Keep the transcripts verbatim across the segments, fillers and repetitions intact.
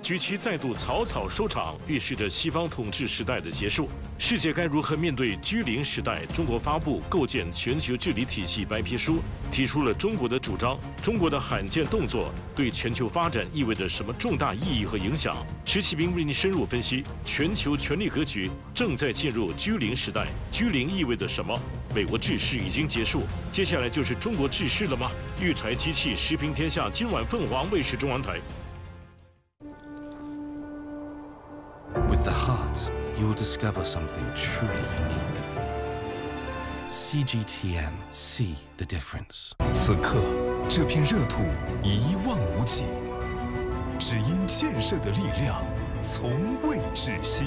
局期再度草草收场，预示着西方统治时代的结束。世界该如何面对居零时代？中国发布《构建全球治理体系白皮书》，提出了中国的主张。中国的罕见动作对全球发展意味着什么重大意义和影响？石启斌为您深入分析。全球权力格局正在进入居零时代，居零意味着什么？美国治世已经结束，接下来就是中国治世了吗？育才机器时评天下，今晚凤凰卫视中文台。 With the heart, you'll discover something truly unique. C G T M, see the difference. 此刻，这片热土一望无际，只因建设的力量从未止息。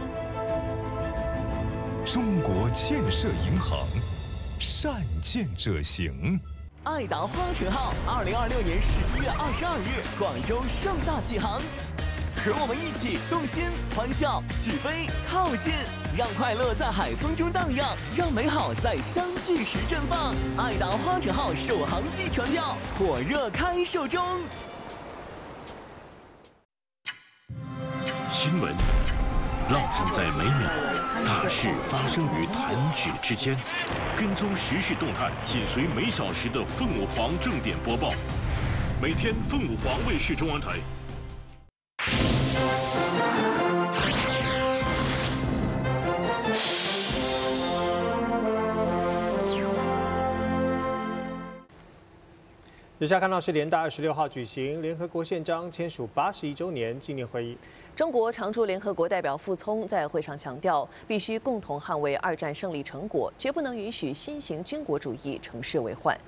中国建设银行，善建者行。 爱达花城号二零二六年十一月二十二日广州盛大启航，和我们一起动心、欢笑、举杯、靠近，让快乐在海风中荡漾，让美好在相聚时绽放。爱达花城号首航季船票火热开售中。 新闻浪漫在每秒，大事发生于弹指之间。 跟踪时事动态，紧随每小时的凤凰正点播报。每天凤凰卫视中文台。 以下看到是联大二十六号举行联合国宪章签署八十一周年纪念会议。 中国常驻联合国代表傅聪在会上强调，必须共同捍卫二战胜利成果，绝不能允许新型军国主义乘势为患。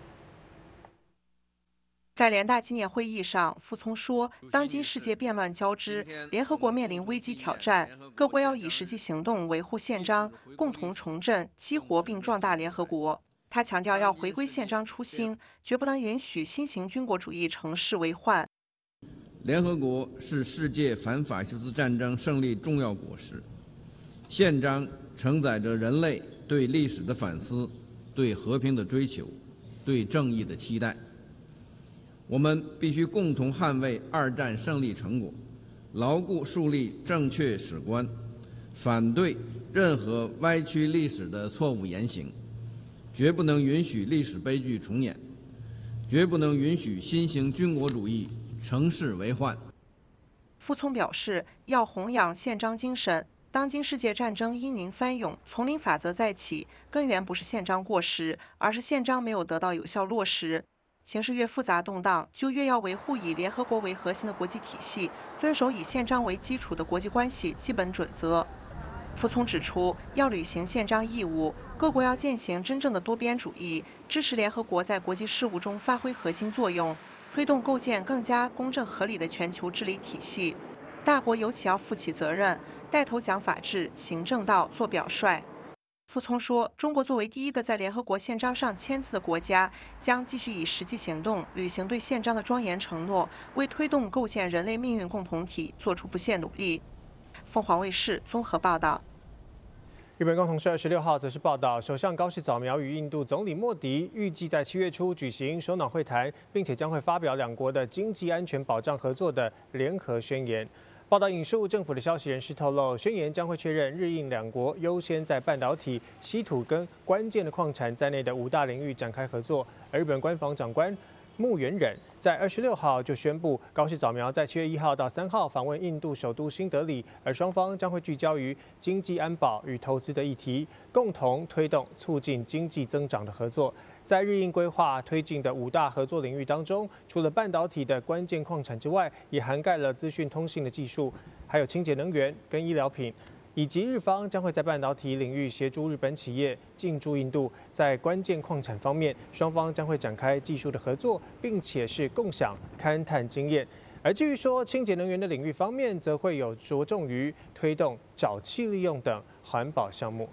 在联大纪念会议上，傅聪说，当今世界变乱交织，联合国面临危机挑战，各国要以实际行动维护宪章，共同重振、激活并壮大联合国。 他强调要回归宪章初心，绝不能允许新型军国主义乘势为患。 联合国是世界反法西斯战争胜利重要果实，宪章承载着人类对历史的反思、对和平的追求、对正义的期待。我们必须共同捍卫二战胜利成果，牢固树立正确史观，反对任何歪曲历史的错误言行。 绝不能允许历史悲剧重演，绝不能允许新型军国主义乘势为患。 傅聪表示，要弘扬宪章精神。当今世界战争阴云翻涌，丛林法则再起，根源不是宪章过时，而是宪章没有得到有效落实。形势越复杂动荡，就越要维护以联合国为核心的国际体系，遵守以宪章为基础的国际关系基本准则。 傅聪指出，要履行宪章义务，各国要践行真正的多边主义，支持联合国在国际事务中发挥核心作用，推动构建更加公正合理的全球治理体系。大国尤其要负起责任，带头讲法治、行正道、做表率。傅聪说，中国作为第一个在联合国宪章上签字的国家，将继续以实际行动履行对宪章的庄严承诺，为推动构建人类命运共同体做出不懈努力。 凤凰卫视综合报道。 日本共同社二十六号则是报道，首相高市早苗与印度总理莫迪预计在七月初举行首脑会谈，并且将会发表两国的经济安全保障合作的联合宣言。报道引述政府的消息人士透露，宣言将会确认日印两国优先在半导体、稀土跟关键的矿产在内的五大领域展开合作。而日本官房长官 木原忍在二十六号就宣布，高市早苗在七月一号到三号访问印度首都新德里，而双方将会聚焦于经济安保与投资的议题，共同推动促进经济增长的合作。在日印规划推进的五大合作领域当中，除了半导体的关键矿产之外，也涵盖了资讯通信的技术，还有清洁能源跟医疗品。 以及日方将会在半导体领域协助日本企业进驻印度，在关键矿产方面，双方将会展开技术的合作，并且是共享勘探经验。而至于说清洁能源的领域方面，则会有着重于推动沼气利用等环保项目。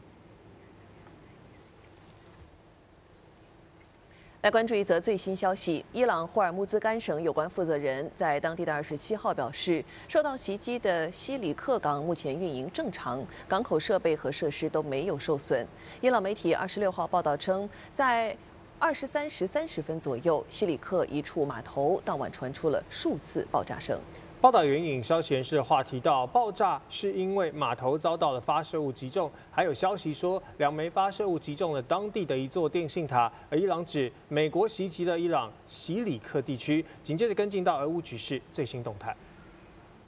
来关注一则最新消息：伊朗霍尔木兹干省有关负责人在当地的二十七号表示，受到袭击的西里克港目前运营正常，港口设备和设施都没有受损。伊朗媒体二十六号报道称，在二十三时三十分左右，西里克一处码头当晚传出了数次爆炸声。 报道援引消息人士的话提到，爆炸是因为码头遭到了发射物击中，还有消息说两枚发射物击中了当地的一座电信塔。而伊朗指美国袭击了伊朗西里克地区。紧接着跟进到俄乌局势最新动态。